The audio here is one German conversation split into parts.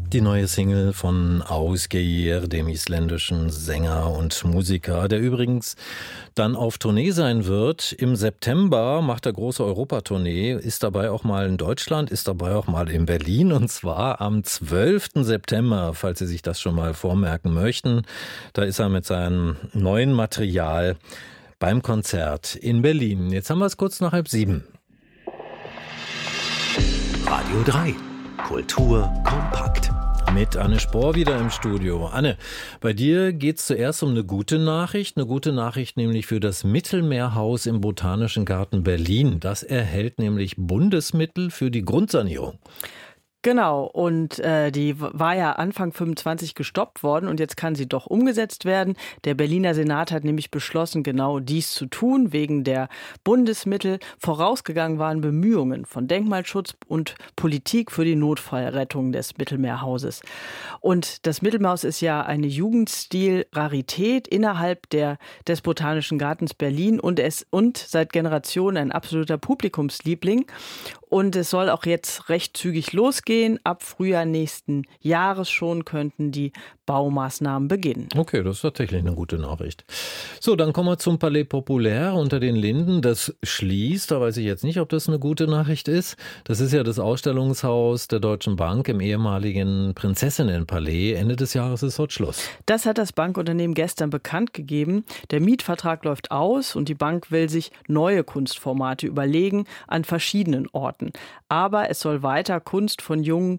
Die neue Single von Ausgeir, dem isländischen Sänger und Musiker, der übrigens dann auf Tournee sein wird. Im September macht er große Europatournee, ist dabei auch mal in Deutschland, ist dabei auch mal in Berlin, und zwar am 12. September, falls Sie sich das schon mal vormerken möchten. Da ist er mit seinem neuen Material beim Konzert in Berlin. Jetzt haben wir es kurz nach 6:30. Radio 3, Kultur kompakt. Mit Anne Spohr wieder im Studio. Anne, bei dir geht es zuerst um eine gute Nachricht. Eine gute Nachricht nämlich für das Mittelmeerhaus im Botanischen Garten Berlin. Das erhält nämlich Bundesmittel für die Grundsanierung. Genau, und die war ja Anfang 25 gestoppt worden und jetzt kann sie doch umgesetzt werden. Der Berliner Senat hat nämlich beschlossen, genau dies zu tun, wegen der Bundesmittel. Vorausgegangen waren Bemühungen von Denkmalschutz und Politik für die Notfallrettung des Mittelmeerhauses. Und das Mittelmeerhaus ist ja eine Jugendstil-Rarität innerhalb des Botanischen Gartens Berlin und seit Generationen ein absoluter Publikumsliebling. Und es soll auch jetzt recht zügig losgehen. Ab Frühjahr nächsten Jahres schon könnten die Baumaßnahmen beginnen. Okay, das ist tatsächlich eine gute Nachricht. So, dann kommen wir zum Palais Populaire unter den Linden. Das schließt, da weiß ich jetzt nicht, ob das eine gute Nachricht ist. Das ist ja das Ausstellungshaus der Deutschen Bank im ehemaligen Prinzessinnenpalais. Ende des Jahres ist dort Schluss. Das hat das Bankunternehmen gestern bekannt gegeben. Der Mietvertrag läuft aus und die Bank will sich neue Kunstformate überlegen an verschiedenen Orten. Aber es soll weiter Kunst von jungen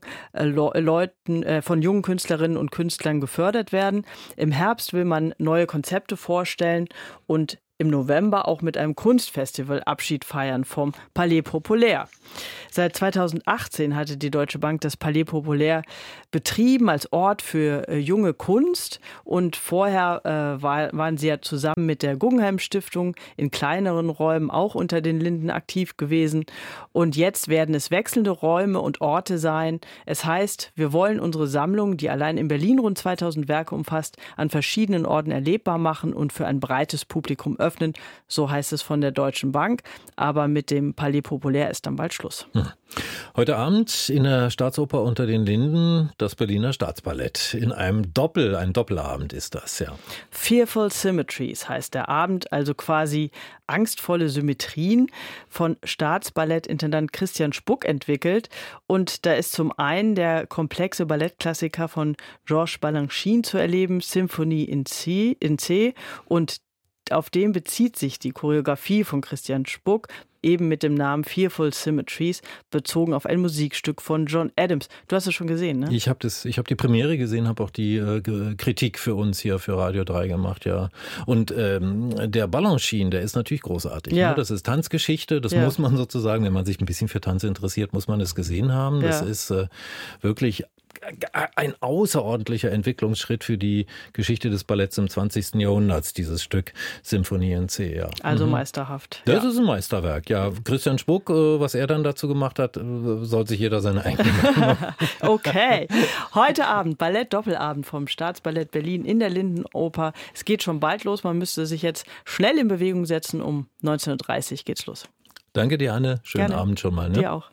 Künstlerinnen und Künstlern gefördert werden. Im Herbst will man neue Konzepte vorstellen und im November auch mit einem Kunstfestival Abschied feiern vom Palais Populaire. Seit 2018 hatte die Deutsche Bank das Palais Populaire betrieben als Ort für junge Kunst. Und vorher waren sie ja zusammen mit der Guggenheim Stiftung in kleineren Räumen auch unter den Linden aktiv gewesen. Und jetzt werden es wechselnde Räume und Orte sein. Es heißt, wir wollen unsere Sammlung, die allein in Berlin rund 2000 Werke umfasst, an verschiedenen Orten erlebbar machen und für ein breites Publikum öffnen. So heißt es von der Deutschen Bank. Aber mit dem Palais Populaire ist dann bald Schluss. Heute Abend in der Staatsoper unter den Linden das Berliner Staatsballett. In ein Doppelabend ist das, ja. Fearful Symmetries heißt der Abend, also quasi angstvolle Symmetrien, von Staatsballettintendant Christian Spuck entwickelt. Und da ist zum einen der komplexe Ballettklassiker von Georges Balanchine zu erleben, Symphonie in C, und auf den bezieht sich die Choreografie von Christian Spuck, eben mit dem Namen Fearful Symmetries, bezogen auf ein Musikstück von John Adams. Du hast es schon gesehen, ne? Ich habe die Premiere gesehen, habe auch die Kritik für uns hier für Radio 3 gemacht, ja. Und der Balanchine, der ist natürlich großartig. Ja. Ne? Das ist Tanzgeschichte, das Ja. muss man sozusagen, wenn man sich ein bisschen für Tanz interessiert, muss man es gesehen haben. Das Ja. ist wirklich ein außerordentlicher Entwicklungsschritt für die Geschichte des Balletts im 20. Jahrhunderts, dieses Stück Symphonie in C. Ja. Also meisterhaft. Das ist ein Meisterwerk, ja. Christian Spuck, was er dann dazu gemacht hat, soll sich jeder seine eigene machen. Okay. Heute Abend, Ballett-Doppelabend vom Staatsballett Berlin in der Lindenoper. Es geht schon bald los. Man müsste sich jetzt schnell in Bewegung setzen. Um 19:30 Uhr geht's los. Danke dir, Anne. Schönen Gerne. Abend schon mal. Ne? Dir auch.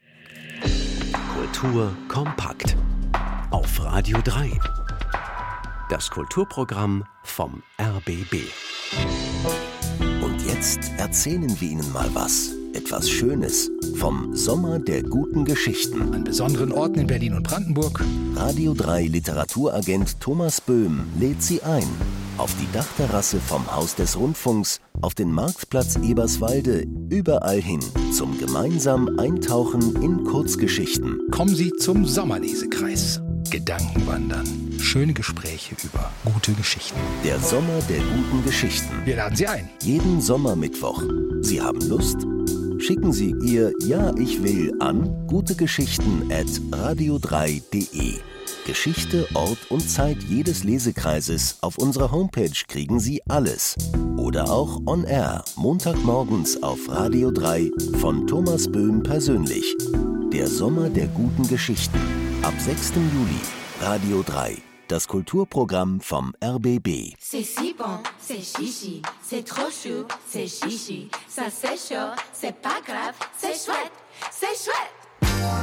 Kultur kompakt. Auf Radio 3. Das Kulturprogramm vom RBB. Und jetzt erzählen wir Ihnen mal was. Etwas Schönes vom Sommer der guten Geschichten. An besonderen Orten in Berlin und Brandenburg. Radio 3 Literaturagent Thomas Böhm lädt Sie ein. Auf die Dachterrasse vom Haus des Rundfunks, auf den Marktplatz Eberswalde, überall hin zum gemeinsamen Eintauchen in Kurzgeschichten. Kommen Sie zum Sommerlesekreis. Gedankenwandern. Schöne Gespräche über gute Geschichten. Der Sommer der guten Geschichten. Wir laden Sie ein. Jeden Sommermittwoch. Sie haben Lust? Schicken Sie Ihr Ja, ich will an gutegeschichten@radio3.de. Geschichte, Ort und Zeit jedes Lesekreises. Auf unserer Homepage kriegen Sie alles. Oder auch on air, Montagmorgens auf Radio 3 von Thomas Böhm persönlich. Der Sommer der guten Geschichten. Ab 6. Juli. Radio 3. Das Kulturprogramm vom RBB. C'est si bon, c'est chichi, c'est trop chou, c'est chichi, ça c'est chaud, c'est pas grave, c'est chouette, c'est chouette.